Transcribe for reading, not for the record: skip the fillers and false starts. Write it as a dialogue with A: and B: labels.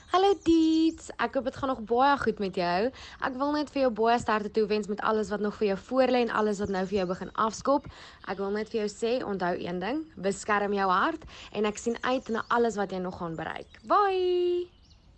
A: Hallo Diets, ek hoop dit gaan nog baie goed met jou. Ek wil net vir jou baie sterkte toewens met alles wat nog vir jou voorlê en alles wat nou vir jou begin afskop. Ek wil net vir jou sê, onthou een ding, beskerm jou hart en ek sien uit na alles wat jy nog gaan bereik. Bye.